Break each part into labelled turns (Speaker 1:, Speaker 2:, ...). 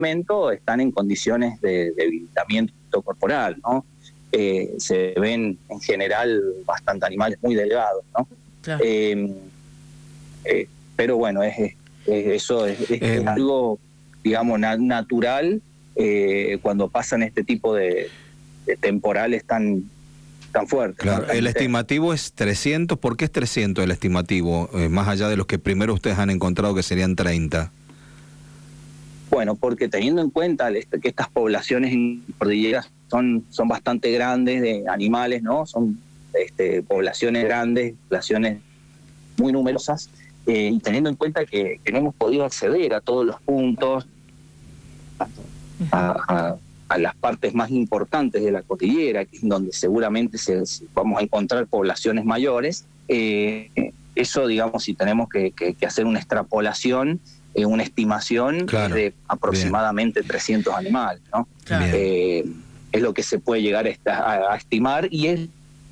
Speaker 1: momento están en condiciones de debilitamiento corporal, ¿no? Se ven en general bastante animales muy delgados, ¿no?
Speaker 2: Claro.
Speaker 1: Pero bueno, eso es algo, digamos, natural cuando pasan este tipo de temporales tan fuertes.
Speaker 3: Claro,
Speaker 1: ¿no?
Speaker 3: El estimativo es 300. ¿Por qué es 300 el estimativo? Más allá de los que primero ustedes han encontrado que serían 30.
Speaker 1: Bueno, porque teniendo en cuenta que estas poblaciones en cordilleras son bastante grandes de animales, ¿no? Son poblaciones grandes, poblaciones muy numerosas, y teniendo en cuenta que no hemos podido acceder a todos los puntos, a las partes más importantes de la cordillera, que es donde seguramente vamos a encontrar poblaciones mayores, eso, digamos, si tenemos que hacer una extrapolación, una estimación,
Speaker 3: claro,
Speaker 1: de aproximadamente 300 animales, ¿no?
Speaker 2: Claro.
Speaker 1: Es lo que se puede llegar a estimar, y es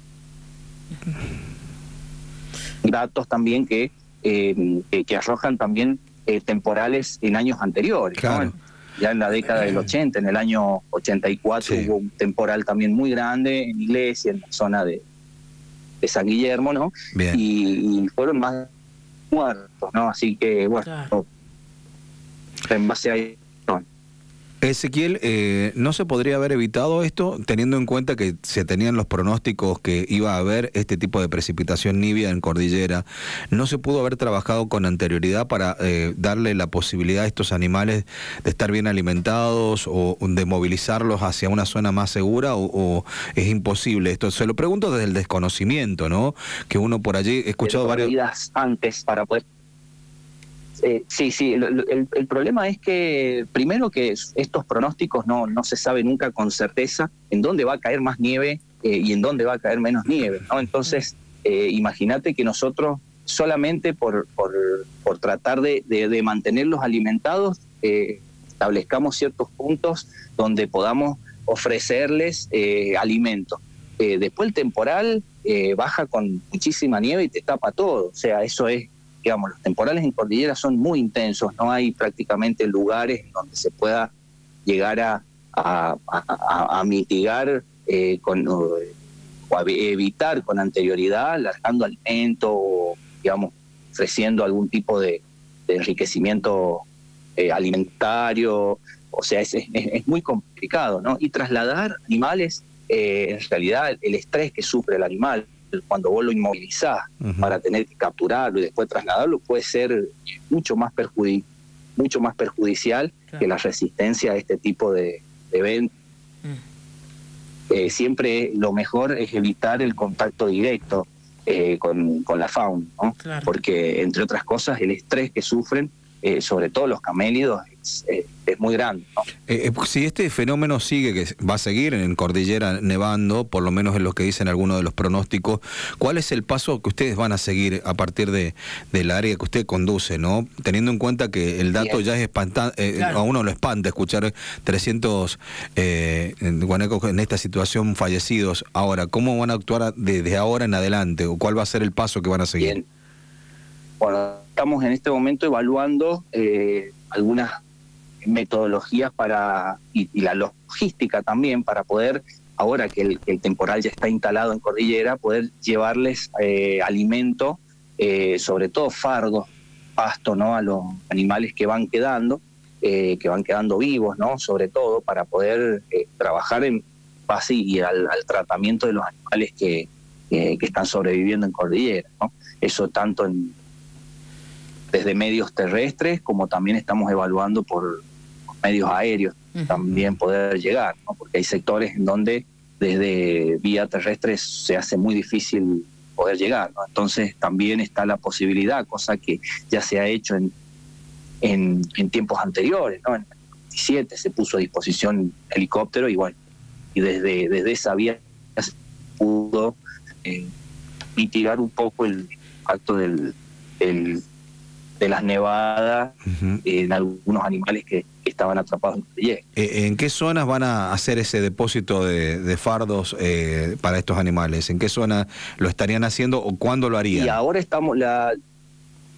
Speaker 1: datos también que arrojan también temporales en años anteriores,
Speaker 3: claro,
Speaker 1: ¿no? Ya en la década del 80, en el año 84,
Speaker 3: sí,
Speaker 1: hubo un temporal también muy grande en Iglesia, en la zona de San Guillermo, ¿no?
Speaker 3: Bien.
Speaker 1: Y fueron más muertos, ¿no? Así que, bueno,
Speaker 2: Claro.
Speaker 1: en base a eso.
Speaker 3: Ezequiel, ¿no se podría haber evitado esto teniendo en cuenta que se tenían los pronósticos que iba a haber este tipo de precipitación nibia en cordillera? ¿No se pudo haber trabajado con anterioridad para darle la posibilidad a estos animales de estar bien alimentados o de movilizarlos hacia una zona más segura, o es imposible esto? Se lo pregunto desde el desconocimiento, ¿no? Que uno por allí, he escuchado varias
Speaker 1: antes para poder... Sí, el problema es que, primero, que estos pronósticos no se sabe nunca con certeza en dónde va a caer más nieve y en dónde va a caer menos nieve, ¿no? Entonces, imagínate que nosotros solamente por tratar de mantenerlos alimentados, establezcamos ciertos puntos donde podamos ofrecerles alimento. Después el temporal baja con muchísima nieve y te tapa todo, o sea, eso es... Digamos, los temporales en cordillera son muy intensos, no hay prácticamente lugares donde se pueda llegar a mitigar o a evitar con anterioridad, largando alimento o, digamos, ofreciendo algún tipo de enriquecimiento alimentario. O sea, es muy complicado, ¿no? Y trasladar animales, en realidad el estrés que sufre el animal cuando vos lo inmovilizás para tener que capturarlo y después trasladarlo puede ser mucho más perjudicial, claro, que la resistencia a este tipo de eventos. Siempre lo mejor es evitar el contacto directo con la fauna, ¿no? Claro. Porque, entre otras cosas, el estrés que sufren, sobre todo los camélidos, es muy grande, ¿no?
Speaker 3: Si este fenómeno sigue, que va a seguir en cordillera nevando, por lo menos es lo que dicen algunos de los pronósticos, ¿cuál es el paso que ustedes van a seguir a partir del área que usted conduce, ¿no? Teniendo en cuenta que el dato ya es espantante, claro, a uno lo espanta escuchar 300 guanecos en esta situación fallecidos. Ahora, ¿cómo van a actuar desde ahora en adelante? ¿O cuál va a ser el paso que van a seguir?
Speaker 1: Bien. Bueno, estamos en este momento evaluando algunas metodologías y la logística también para poder, ahora que el temporal ya está instalado en cordillera, poder llevarles alimento, sobre todo fardos, pasto, ¿no? A los animales que van quedando vivos, ¿no? Sobre todo para poder trabajar en base y al tratamiento de los animales que están sobreviviendo en cordillera, ¿no? Eso tanto desde medios terrestres, como también estamos evaluando por medios aéreos, también poder llegar, ¿no? Porque hay sectores en donde desde vía terrestre se hace muy difícil poder llegar, ¿no? Entonces también está la posibilidad, cosa que ya se ha hecho en tiempos anteriores, ¿no? En el 2017 se puso a disposición helicóptero y bueno, y desde esa vía se pudo mitigar un poco el impacto de las nevadas en algunos animales que estaban atrapados en cordillera.
Speaker 3: ¿En qué zonas van a hacer ese depósito de fardos para estos animales? ¿En qué zona lo estarían haciendo o cuándo lo harían?
Speaker 1: Y ahora estamos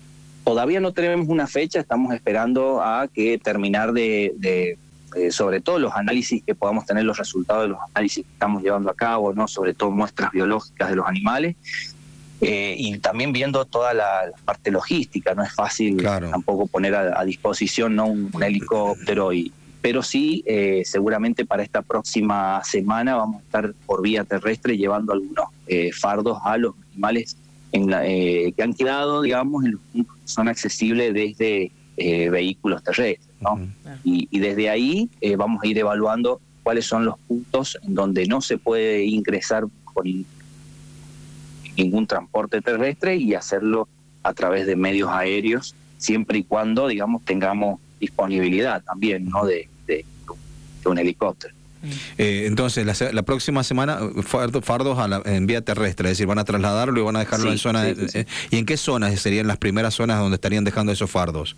Speaker 1: todavía no tenemos una fecha, estamos esperando a que terminar sobre todo los análisis, que podamos tener los resultados de los análisis que estamos llevando a cabo, ¿no? Sobre todo muestras biológicas de los animales, y también viendo toda la parte logística. No es fácil tampoco poner a disposición, ¿no? un helicóptero, pero sí, seguramente para esta próxima semana vamos a estar por vía terrestre llevando algunos fardos a los animales que han quedado, digamos, en los puntos que son accesibles desde vehículos terrestres, ¿no? Y desde ahí vamos a ir evaluando cuáles son los puntos en donde no se puede ingresar con ningún transporte terrestre, y hacerlo a través de medios aéreos, siempre y cuando, digamos, tengamos disponibilidad también, ¿no? de un helicóptero.
Speaker 3: Entonces, la próxima semana, fardos en vía terrestre, es decir, van a trasladarlo y van a dejarlo en zonas. ¿Y en qué zonas serían las primeras zonas donde estarían dejando esos fardos?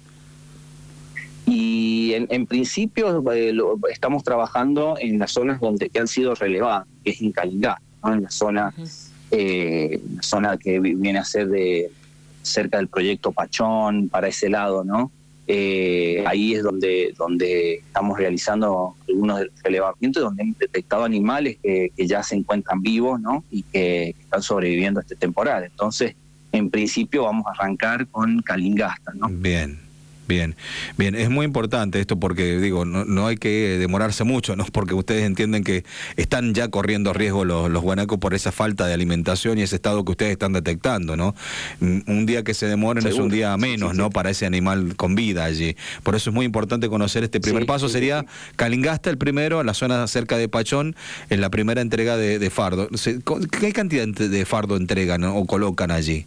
Speaker 1: Y en principio estamos trabajando en las zonas que han sido relevadas, que es en Calingasta, ¿no? En la zona, que viene a ser cerca del proyecto Pachón, para ese lado, ¿no? Ahí es donde estamos realizando algunos de los relevamientos, donde hemos detectado animales que ya se encuentran vivos, ¿no? Y que están sobreviviendo a este temporal. Entonces, en principio vamos a arrancar con Calingasta, ¿no?
Speaker 3: Bien. Es muy importante esto, porque digo, no hay que demorarse mucho, ¿no? Porque ustedes entienden que están ya corriendo riesgo los guanacos por esa falta de alimentación y ese estado que ustedes están detectando, ¿no? Un día que se demoren es un día menos, ¿no? Para ese animal con vida allí. Por eso es muy importante conocer este primer paso. Sería Calingasta el primero, a la zona cerca de Pachón, en la primera entrega de fardo. ¿Qué cantidad de fardo entregan o colocan allí?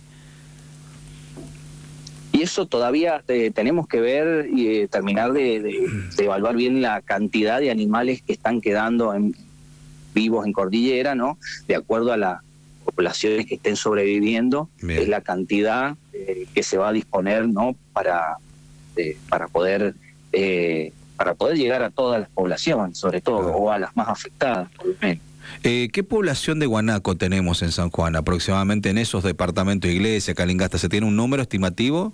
Speaker 1: Y eso todavía tenemos que ver y terminar de evaluar bien la cantidad de animales que están quedando vivos en cordillera, ¿no? De acuerdo a las poblaciones que estén sobreviviendo, es la cantidad que se va a disponer, ¿no? Para poder llegar a todas las poblaciones, sobre todo, o a las más afectadas, por lo menos.
Speaker 3: ¿Qué población de guanaco tenemos en San Juan aproximadamente en esos departamentos, Iglesia, Calingasta? ¿Se tiene un número estimativo?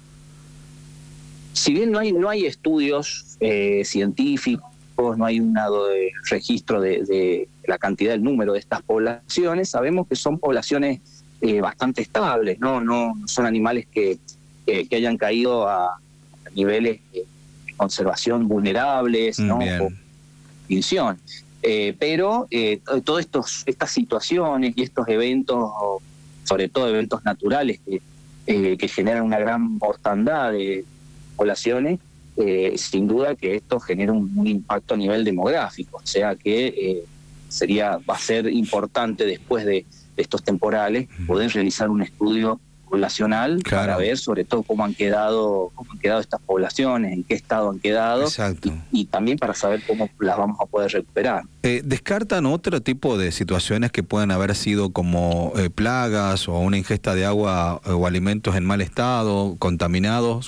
Speaker 1: Si bien no hay estudios científicos, no hay un registro de la cantidad, del número de estas poblaciones, sabemos que son poblaciones bastante estables, no son animales que hayan caído a niveles de conservación vulnerables, ¿no? O extinción. Pero todas estas situaciones y estos eventos, sobre todo eventos naturales que generan una gran mortandad de poblaciones, sin duda que esto genera un impacto a nivel demográfico, o sea que va a ser importante después de estos temporales poder realizar un estudio poblacional para ver sobre todo cómo han quedado estas poblaciones, en qué estado han quedado, y también para saber cómo las vamos a poder recuperar.
Speaker 3: ¿Descartan otro tipo de situaciones que puedan haber sido como plagas o una ingesta de agua o alimentos en mal estado, contaminados?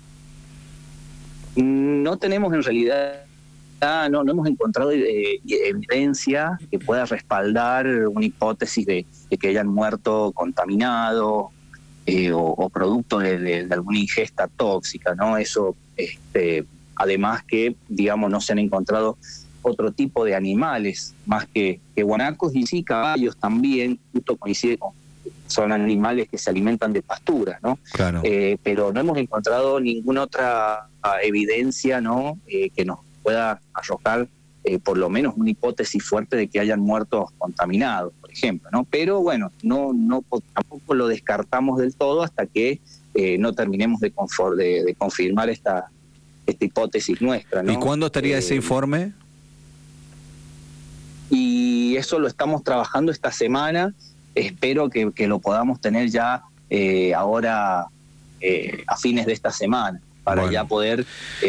Speaker 1: No tenemos en realidad, no hemos encontrado evidencia que pueda respaldar una hipótesis de que hayan muerto contaminados o producto de alguna ingesta tóxica, ¿no? Eso, además que, digamos, no se han encontrado otro tipo de animales más que guanacos, y sí caballos también, justo coincide son animales que se alimentan de pasturas, ¿no?
Speaker 3: Claro.
Speaker 1: Pero no hemos encontrado ninguna otra evidencia, ¿no? Que nos pueda arrojar por lo menos una hipótesis fuerte de que hayan muerto contaminados, por ejemplo, ¿no? Pero bueno, tampoco lo descartamos del todo hasta que no terminemos de confirmar esta hipótesis nuestra, ¿no?
Speaker 3: ¿Y cuándo estaría ese informe?
Speaker 1: Y eso lo estamos trabajando esta semana. Espero que lo podamos tener ya ahora a fines de esta semana, para ya poder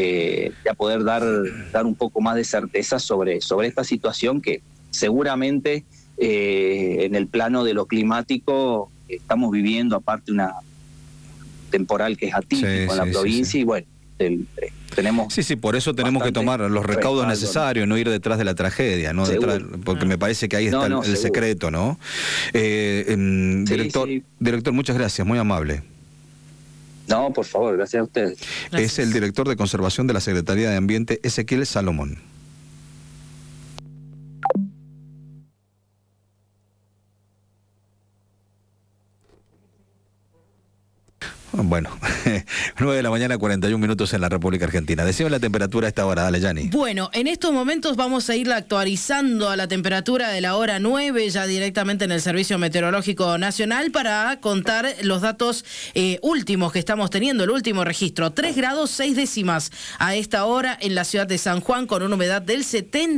Speaker 1: dar un poco más de certeza sobre esta situación que seguramente en el plano de lo climático estamos viviendo, aparte una temporal que es atípico en la provincia, y bueno, tenemos...
Speaker 3: Sí, por eso tenemos que tomar los recaudos necesarios, no ir detrás de la tragedia, ¿no? Porque me parece que ahí está el secreto, ¿no? Director, muchas gracias, muy amable.
Speaker 1: No, por favor, gracias a ustedes.
Speaker 3: Gracias. Es el director de Conservación de la Secretaría de Ambiente, Ezequiel Salomón. Bueno, 9 de la mañana, 41 minutos en la República Argentina. Decime la temperatura a esta hora, dale, Yani.
Speaker 2: Bueno, en estos momentos vamos a ir actualizando a la temperatura de la hora 9, ya directamente en el Servicio Meteorológico Nacional, para contar los datos últimos que estamos teniendo, el último registro. 3 grados 6 décimas a esta hora en la ciudad de San Juan, con una humedad del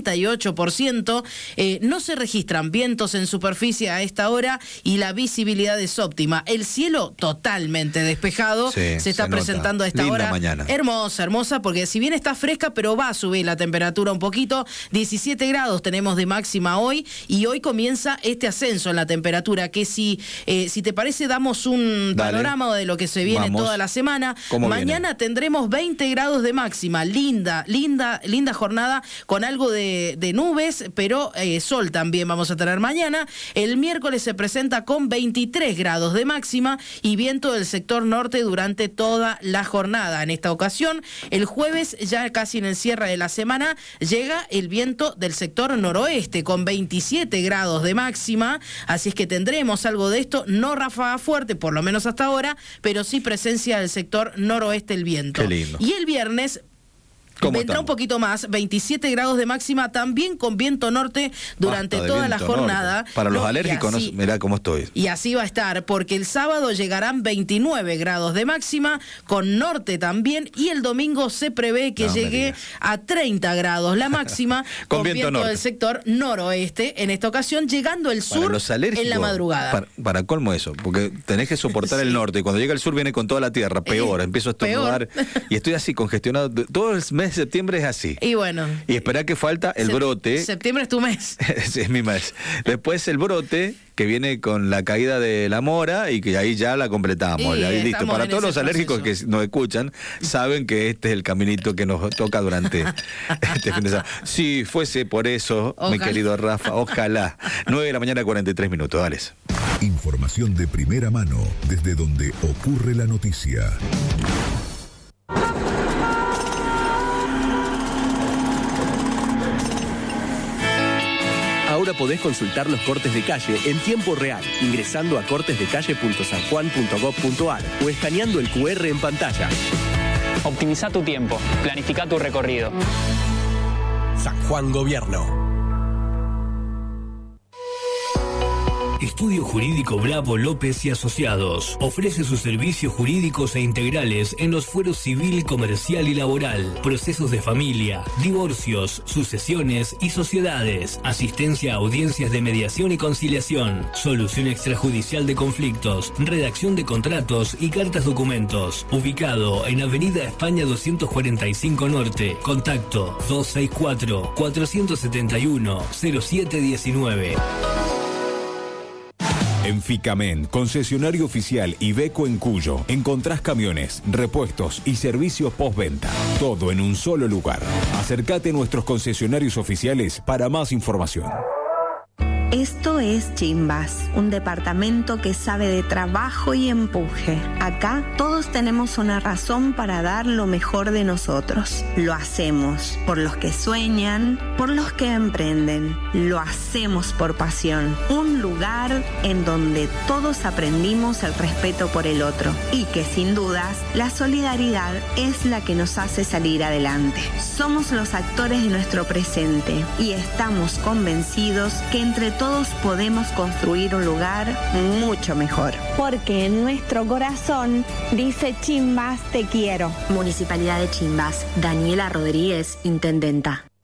Speaker 2: 78%. No se registran vientos en superficie a esta hora y la visibilidad es óptima. El cielo totalmente despejado. Sí, se está presentando a esta
Speaker 3: linda
Speaker 2: hora.
Speaker 3: Mañana.
Speaker 2: Hermosa, porque si bien está fresca, pero va a subir la temperatura un poquito. 17 grados tenemos de máxima hoy, y hoy comienza este ascenso en la temperatura, que si te parece damos un panorama de lo que se viene toda la semana. Mañana tendremos 20 grados de máxima, linda jornada, con algo de nubes, pero sol también vamos a tener mañana. El miércoles se presenta con 23 grados de máxima y viento del sector norte durante toda la jornada. En esta ocasión, el jueves, ya casi en el cierre de la semana, llega el viento del sector noroeste con 27 grados de máxima, así es que tendremos algo de esto, no ráfaga fuerte, por lo menos hasta ahora, pero sí presencia del sector noroeste el viento.
Speaker 3: Qué lindo.
Speaker 2: Y el viernes vendrá un poquito más, 27 grados de máxima, también con viento norte durante toda la jornada.
Speaker 3: Norte. Para los alérgicos, así, mirá cómo estoy.
Speaker 2: Y así va a estar, porque el sábado llegarán 29 grados de máxima, con norte también, y el domingo se prevé que llegue a 30 grados la máxima, con viento del sector noroeste, en esta ocasión llegando el sur en la madrugada.
Speaker 3: Para colmo eso, porque tenés que soportar el norte, y cuando llega el sur viene con toda la tierra, peor, empiezo a estornudar, y estoy así congestionado, todo el mes de septiembre es así.
Speaker 2: Y bueno.
Speaker 3: Y esperá que falta el brote.
Speaker 2: Septiembre es tu mes.
Speaker 3: Es mi mes. Después el brote, que viene con la caída de la mora, y que ahí ya la completamos. Ahí listo. Para todos los alérgicos que nos escuchan, saben que este es el caminito que nos toca durante este fin de semana. Si fuese por eso, mi querido Rafa, ojalá. 9 de la mañana, 43 minutos, dale.
Speaker 4: Información de primera mano, desde donde ocurre la noticia.
Speaker 5: Ahora podés consultar los cortes de calle en tiempo real, ingresando a cortesdecalle.sanjuan.gov.ar o escaneando el QR en pantalla.
Speaker 6: Optimiza tu tiempo, planifica tu recorrido.
Speaker 5: San Juan Gobierno.
Speaker 7: Estudio Jurídico Bravo López y Asociados ofrece sus servicios jurídicos e integrales en los fueros civil, comercial y laboral, procesos de familia, divorcios, sucesiones y sociedades, asistencia a audiencias de mediación y conciliación, solución extrajudicial de conflictos, redacción de contratos y cartas documentos. Ubicado en Avenida España 245 Norte. Contacto 264-471-0719.
Speaker 4: En Ficamen, concesionario oficial Iveco en Cuyo, encontrás camiones, repuestos y servicios postventa. Todo en un solo lugar. Acércate a nuestros concesionarios oficiales para más información.
Speaker 8: Esto es Chimbas, un departamento que sabe de trabajo y empuje. Acá todos tenemos una razón para dar lo mejor de nosotros. Lo hacemos por los que sueñan, por los que emprenden. Lo hacemos por pasión. Un lugar en donde todos aprendimos el respeto por el otro y que sin dudas la solidaridad es la que nos hace salir adelante. Somos los actores de nuestro presente y estamos convencidos que entre todos podemos construir un lugar mucho mejor.
Speaker 9: Porque en nuestro corazón dice Chimbas te quiero.
Speaker 10: Municipalidad de Chimbas. Daniela Rodríguez, intendenta.